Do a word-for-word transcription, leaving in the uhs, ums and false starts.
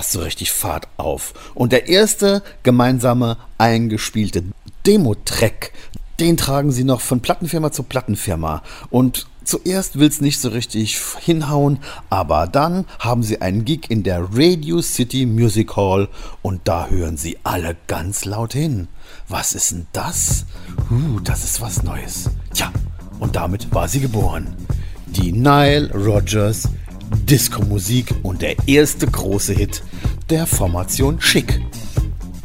erst so richtig Fahrt auf. Und der erste gemeinsame eingespielte Demo-Track, den tragen sie noch von Plattenfirma zu Plattenfirma. Und zuerst will's nicht so richtig hinhauen, aber dann haben sie einen Gig in der Radio City Music Hall und da hören sie alle ganz laut hin. Was ist denn das? Uh, das ist was Neues. Tja, und damit war sie geboren. Die Nile Rodgers Disco-Musik und der erste große Hit der Formation Chic.